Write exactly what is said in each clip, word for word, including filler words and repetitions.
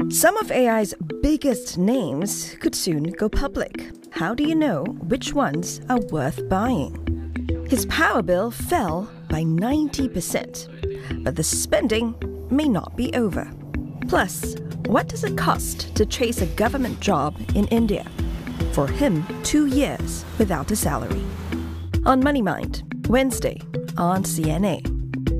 Some of A I's biggest names could soon go public. How do you know which ones are worth buying? His power bill fell by ninety percent, but the spending may not be over. Plus, what does it cost to chase a government job in India? For him, two years without a salary. On Money Mind, Wednesday on C N A.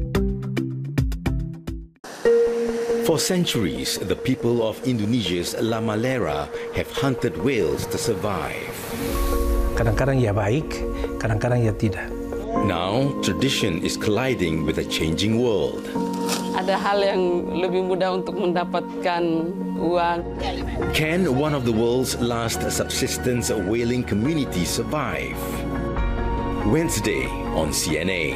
For centuries, the people of Indonesia's La Malera have hunted whales to survive. Kadang-kadang ia baik, kadang-kadang ia tidak. Now, tradition is colliding with a changing world. Ada hal yang lebih mudah untuk mendapatkan uang. Can one of the world's last subsistence whaling communities survive? Wednesday on C N A.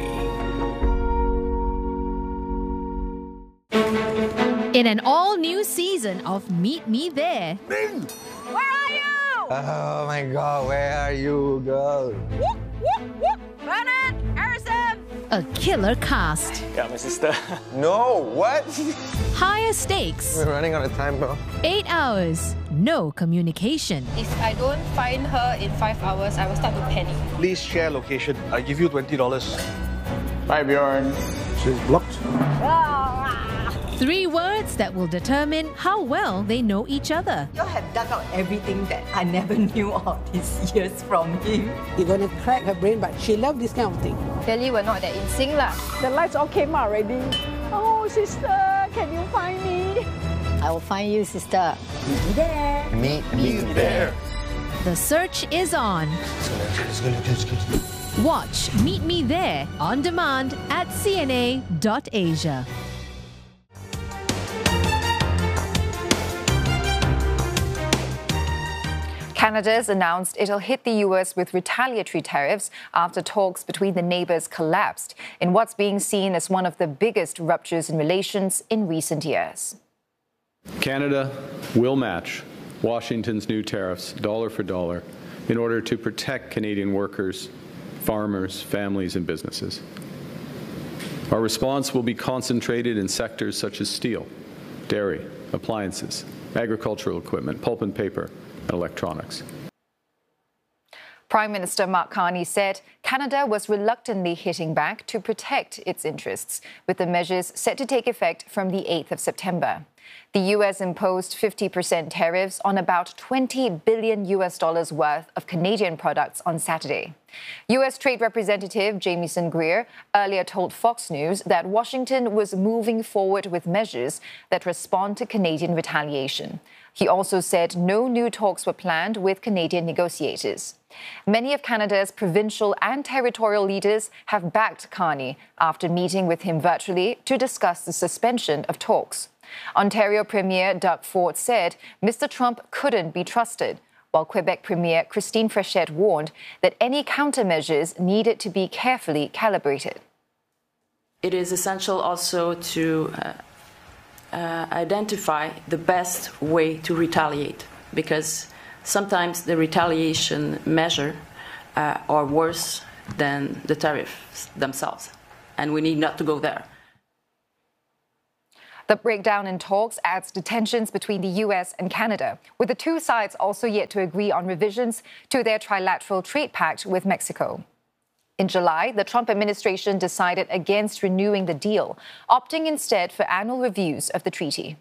In an all-new season of Meet Me There. Ming! Where are you? Oh my God, where are you, girl? Whoop, whoop, whoop! Bernard! Harrison! A killer cast. Got my sister. No, what? Higher stakes. We're running out of time, bro. Eight hours. No communication. If I don't find her in five hours, I will start to panic. Please share location. I give you twenty dollars. Bye, Bjorn. She's blocked. Three words that will determine how well they know each other. You have dug out everything that I never knew of these years from him. You're going to crack her brain, but she loves this kind of thing. Clearly, we're not that in sync lah. The lights all came out already. Oh, sister, can you find me? I will find you, sister. Meet me there. Meet me there. The search is on. Watch Meet Me There on demand at C N A dot asia. Canada's announced it'll hit the U S with retaliatory tariffs after talks between the neighbors collapsed in what's being seen as one of the biggest ruptures in relations in recent years. Canada will match Washington's new tariffs dollar for dollar in order to protect Canadian workers, farmers, families, and businesses. Our response will be concentrated in sectors such as steel, dairy, appliances, agricultural equipment, pulp and paper, and electronics. Prime Minister Mark Carney said Canada was reluctantly hitting back to protect its interests, with the measures set to take effect from the eighth of September. The U S imposed fifty percent tariffs on about twenty billion U S dollars worth of Canadian products on Saturday. U S Trade Representative Jamieson Greer earlier told Fox News that Washington was moving forward with measures that respond to Canadian retaliation. He also said no new talks were planned with Canadian negotiators. Many of Canada's provincial and territorial leaders have backed Carney after meeting with him virtually to discuss the suspension of talks. Ontario Premier Doug Ford said Mister Trump couldn't be trusted, while Quebec Premier Christine Frechette warned that any countermeasures needed to be carefully calibrated. It is essential also to uh, uh, identify the best way to retaliate, because sometimes the retaliation measure uh, are worse than the tariffs themselves, and we need not to go there. The breakdown in talks adds to tensions between the U S and Canada, with the two sides also yet to agree on revisions to their trilateral trade pact with Mexico. In July, the Trump administration decided against renewing the deal, opting instead for annual reviews of the treaty.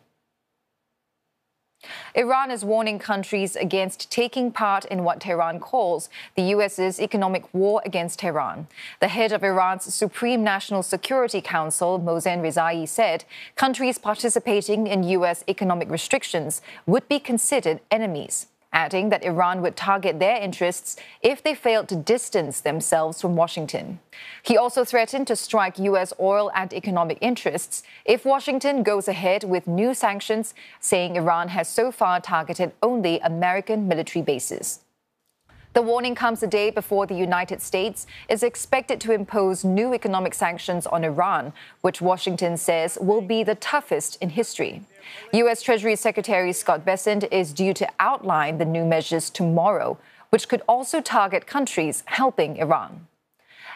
Iran is warning countries against taking part in what Tehran calls the U S's economic war against Tehran. The head of Iran's Supreme National Security Council, Mohsen Rezai, said countries participating in U S economic restrictions would be considered enemies, adding that Iran would target their interests if they failed to distance themselves from Washington. He also threatened to strike U S oil and economic interests if Washington goes ahead with new sanctions, saying Iran has so far targeted only American military bases. The warning comes a day before the United States is expected to impose new economic sanctions on Iran, which Washington says will be the toughest in history. U S Treasury Secretary Scott Bessent is due to outline the new measures tomorrow, which could also target countries helping Iran.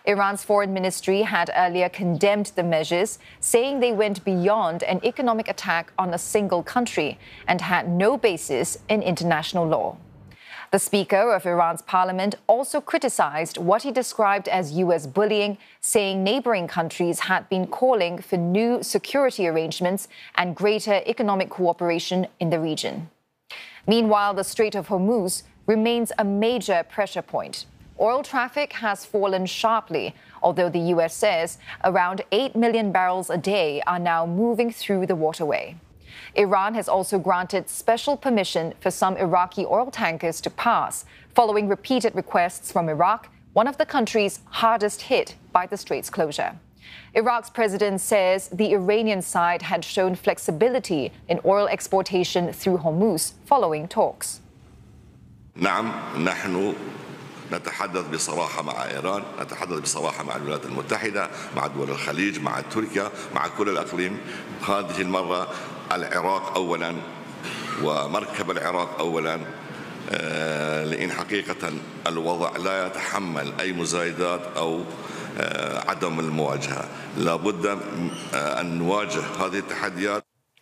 Iran's foreign ministry had earlier condemned the measures, saying they went beyond an economic attack on a single country and had no basis in international law. The Speaker of Iran's parliament also criticized what he described as U S bullying, saying neighboring countries had been calling for new security arrangements and greater economic cooperation in the region. Meanwhile, the Strait of Hormuz remains a major pressure point. Oil traffic has fallen sharply, although the U S says around eight million barrels a day are now moving through the waterway. Iran has also granted special permission for some Iraqi oil tankers to pass, following repeated requests from Iraq, one of the countries hardest hit by the strait's closure. Iraq's president says the Iranian side had shown flexibility in oil exportation through Hormuz following talks. نعم نحن نتحدث بصراحة مع إيران، نتحدث بصراحة مع الولايات المتحدة، مع دول الخليج، مع تركيا، مع كل الأقليم. هذه المرة العراق أولاً ومركب العراق أولاً، لأن حقيقة الوضع لا يتحمل أي مزايدات أو عدم المواجهة. لابد أن نواجه هذه التحديات.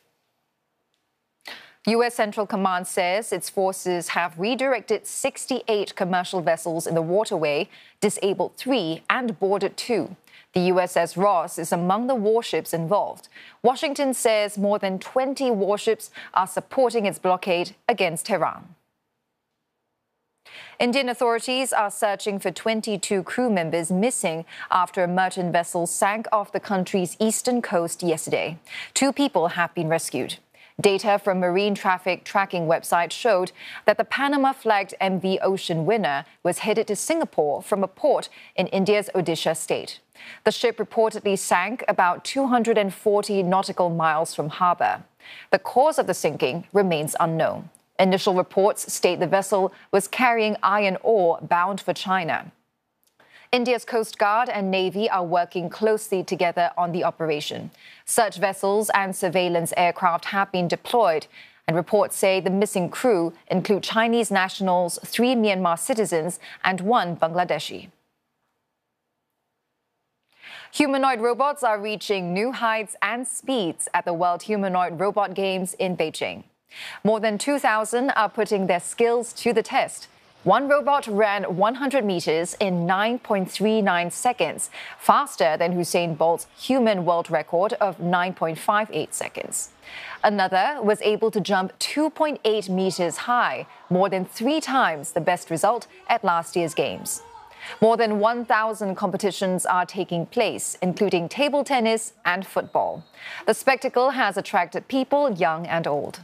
U S Central Command says its forces have redirected sixty-eight commercial vessels in the waterway, disabled three, and boarded two. The U S S Ross is among the warships involved. Washington says more than twenty warships are supporting its blockade against Tehran. Indian authorities are searching for twenty-two crew members missing after a merchant vessel sank off the country's eastern coast yesterday. Two people have been rescued. Data from marine traffic tracking website showed that the Panama-flagged M V Ocean Winner was headed to Singapore from a port in India's Odisha state. The ship reportedly sank about two hundred forty nautical miles from harbour. The cause of the sinking remains unknown. Initial reports state the vessel was carrying iron ore bound for China. India's Coast Guard and Navy are working closely together on the operation. Search vessels and surveillance aircraft have been deployed, and reports say the missing crew include Chinese nationals, three Myanmar citizens, and one Bangladeshi. Humanoid robots are reaching new heights and speeds at the World Humanoid Robot Games in Beijing. More than two thousand are putting their skills to the test. One robot ran one hundred meters in nine point three nine seconds, faster than Usain Bolt's human world record of nine point five eight seconds. Another was able to jump two point eight meters high, more than three times the best result at last year's Games. More than one thousand competitions are taking place, including table tennis and football. The spectacle has attracted people young and old.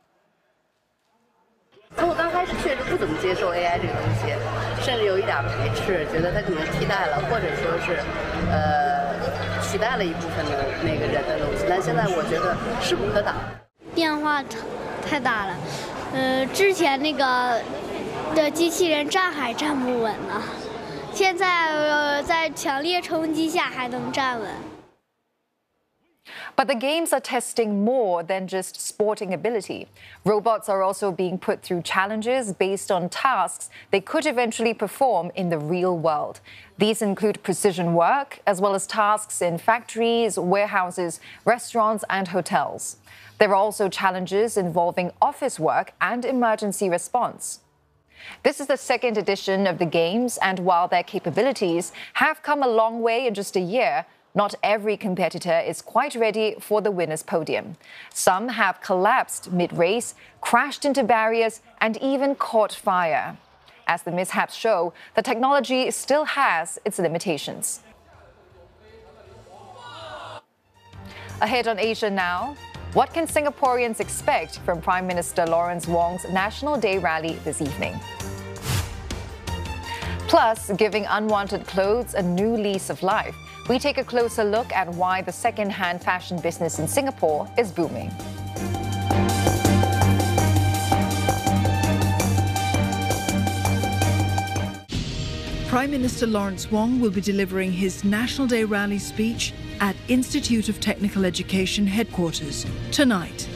从我刚开始确实不怎么接受 A I 这个东西，甚至有一点排斥，觉得它可能替代了，或者说是呃取代了一部分的那个人的东西。但现在我觉得势不可挡。 变化太大了，呃，之前那个的机器人站还站不稳呢，现在呃在强烈冲击下还能站稳。 But the games are testing more than just sporting ability. Robots are also being put through challenges based on tasks they could eventually perform in the real world. These include precision work, as well as tasks in factories, warehouses, restaurants, and hotels. There are also challenges involving office work and emergency response. This is the second edition of the Games, and while their capabilities have come a long way in just a year, not every competitor is quite ready for the winner's podium. Some have collapsed mid-race, crashed into barriers, and even caught fire. As the mishaps show, the technology still has its limitations. Ahead on Asia Now, what can Singaporeans expect from Prime Minister Lawrence Wong's National Day rally this evening? Plus, giving unwanted clothes a new lease of life. We take a closer look at why the second-hand fashion business in Singapore is booming. Prime Minister Lawrence Wong will be delivering his National Day rally speech at Institute of Technical Education headquarters tonight.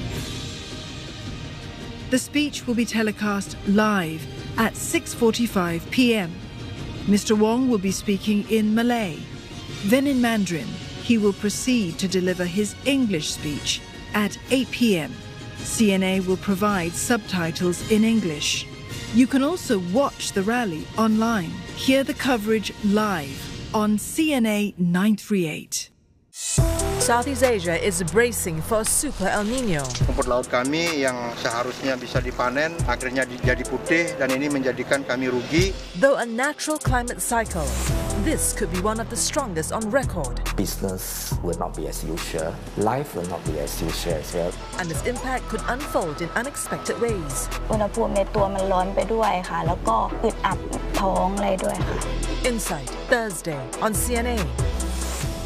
The speech will be telecast live at six forty-five p m Mister Wong will be speaking in Malay. Then in Mandarin, he will proceed to deliver his English speech at eight p m C N A will provide subtitles in English. You can also watch the rally online. Hear the coverage live on C N A nine thirty-eight. Southeast Asia is bracing for Super El Nino. Rumput laut kami yang seharusnya bisa dipanen akhirnya jadi putih dan ini menjadikan kami rugi. Though a natural climate cycle, this could be one of the strongest on record. Business will not be as usual. Life will not be as usual as well. And its impact could unfold in unexpected ways. อุณหภูมิในตัวมันร้อนไปด้วยค่ะแล้วก็อึดอัดท้องอะไรด้วยค่ะ Insight Thursday on C N A.